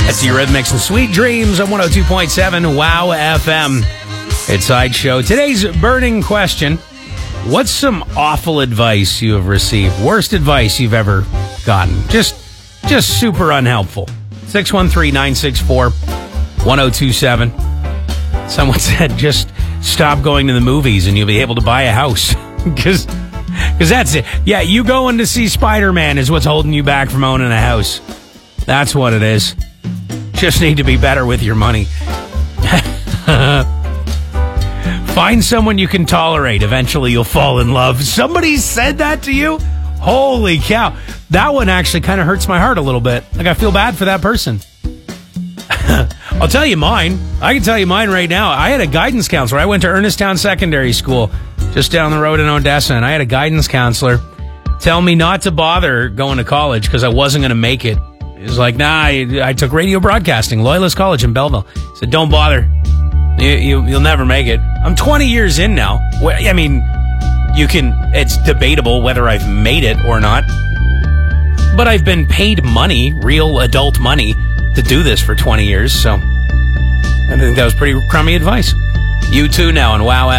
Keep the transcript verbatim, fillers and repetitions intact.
That's the Eurythmics and Sweet Dreams on one oh two point seven Wow F M. It's Sideshow. Today's burning question: what's some awful advice you have received? Worst advice you've ever gotten? Just, just super unhelpful. six one three, nine six four, one oh two seven. Someone said, just stop going to the movies and you'll be able to buy a house. Because because that's it. Yeah, you going to see Spider-Man is what's holding you back from owning a house. That's what it is. Just need to be better with your money. Find someone you can tolerate. Eventually you'll fall in love. Somebody said that to you? Holy cow. That one actually kind of hurts my heart a little bit. Like, I feel bad for that person. I'll tell you mine. I can tell you mine right now. I had a guidance counselor. I went to Ernestown Secondary School just down the road in Odessa, and I had a guidance counselor tell me not to bother going to college because I wasn't going to make it. He was like, nah, I, I took radio broadcasting, Loyalist College in Belleville. He said, don't bother. You, you, you'll never make it. I'm twenty years in now. I mean, you can, it's debatable whether I've made it or not. But I've been paid money, real adult money, to do this for twenty years. So I think that was pretty crummy advice. You too now on Wow